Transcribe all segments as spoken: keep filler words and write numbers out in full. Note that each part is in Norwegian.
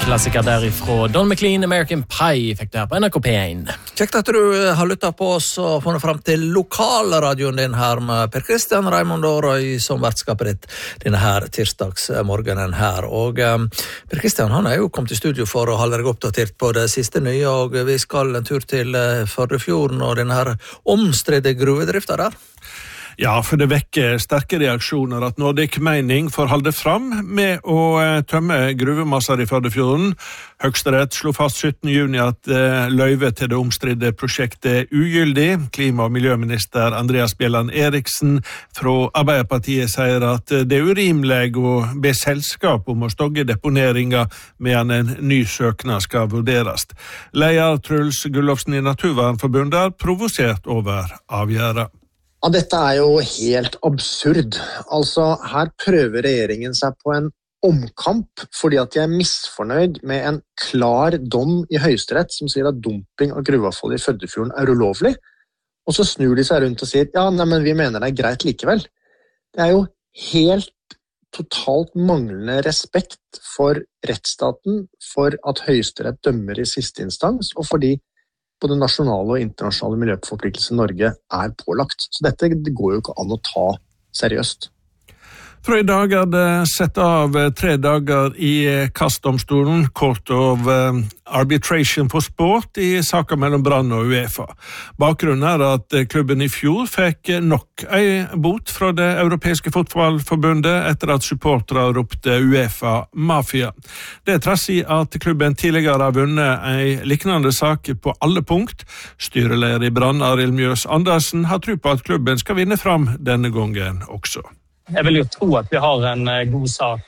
klassiker derifra. Don McLean, American Pie, fikk du her på N R K P one. Kjekt at du har lyttet på oss og funnet frem til lokalradioen din her med Per Kristian, Raimond og Roy som vertskapet ditt denne her tirsdagsmorgenen her. Og um, Per Kristian, han er jo kommet til studio for å holde deg oppdatert på det siste nye, og vi skal en tur til uh, Førdefjorden og denne her omstridte gruvedrifta der. Ja, for det vekker sterke reaksjoner at Nordic Mining får holde fram med å tømme gruvemasser i Førdefjorden. Høyesterett slo fast syttende juni at løyve til det omstridte prosjektet er ugyldig. Klima- og miljøminister Andreas Bjelland Eriksen fra Arbeiderpartiet sier at det er urimelig å be selskap om å stogge deponeringa medan en ny søknad skal vurderes. Leder Truls Gullofsen i Naturvernforbundet er provosert over avgjørelsen. Ja, dette er jo helt absurd. Altså, her prøver regjeringen seg på en omkamp fordi at de er misfornøyd med en klar dom i Høyesterett som sier at dumping av gruveavfall i Førdefjorden er ulovlig, og så snur de seg rundt og sier ja, nei, men vi mener det er greit likevel. Det er jo helt totalt manglende respekt for rettsstaten, for at Høyesterett dømmer i siste instans, og fordi på den nasjonale og internasjonale miljøforpliktelsen Norge er pålagt. Så dette det går jo ikke an å ta seriøst. Fra i dag er det sett av tre dager i kastdomstolen, Court of Arbitration for Sport, i saker mellom Brann og UEFA. Bakgrunnen er at klubben i fjor fikk nok en bot fra det europeiske fotballforbundet etter at supportere ropte UEFA-mafia. Det er trass i at klubben tidligere har vunnet en lignende sak på alle punkt. Styreleder i Brann, Arild Mjøs Andersen, har tro på at klubben skal vinne fram denne gangen også. Jeg vil jo tro at vi har en god sak,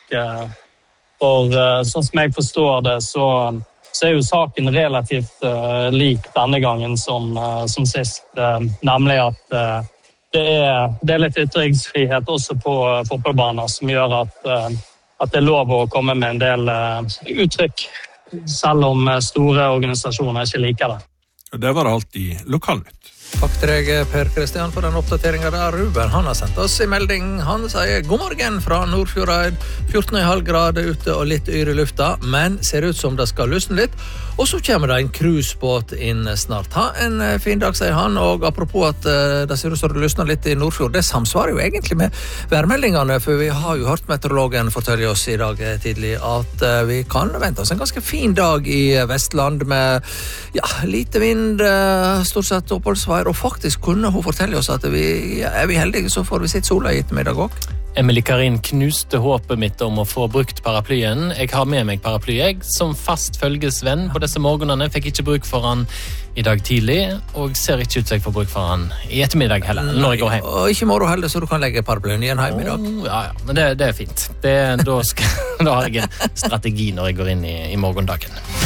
for sånn som jeg forstår det, så, så er jo saken relativt uh, lik denne gangen som, uh, som sist, uh, nemlig at uh, det, er, det er litt ytringsfrihet også på uh, fotballbaner som gjør at, uh, at det er lov å komme med en del uh, uttrykk, selv om uh, store organisasjoner ikke liker det. Det var alt i Lokalnytt. Takk til deg, Per Kristian, for den oppdateringen der. Ruben, han har sendt oss i melding. Han sier god morgen fra Nordfjordeid. fjorten komma fem grader ute og litt yr i lufta, men ser ut som det skal løsne litt. Og så kommer det en cruisebåt inn snart. Ha en fin dag, sier han. Og apropos at det ser ut som det løsner litt i Nordfjord, det samsvarer jo egentlig med værmeldingene, for vi har jo hørt meteorologen fortelle oss i dag tidlig at vi kan vente oss en ganske fin dag i Vestland med ja, lite vind, stort sett oppholdsvær, og faktisk kunne hun fortelle oss at vi, er vi heldige, så får vi sitt sola i ettermiddag også. Emily Karin knuste håpet mitt om å få brukt paraplyen. Jeg har med meg paraply, jeg, som fast følgesvenn på disse morgenene. Fikk ikke bruk for han i dag tidlig, og ser ikke ut som jeg får bruk for han i ettermiddag heller, når jeg går hjem. Og ikke morgen heller, så du kan legge paraplyen igjen hjem i dag. Oh, ja, ja, men det, det er fint. Det, da, skal, da har jeg en strategi når jeg går inn i, i morgendagen.